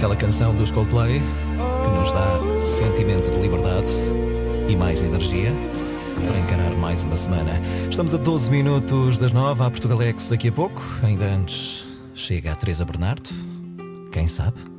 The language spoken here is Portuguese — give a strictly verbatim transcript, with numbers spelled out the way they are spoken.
aquela canção dos Coldplay que nos dá sentimento de liberdade e mais energia para encarar mais uma semana. Estamos a doze minutos das nove, à Portugalex daqui a pouco. Ainda antes chega a Teresa Bernardo, quem sabe?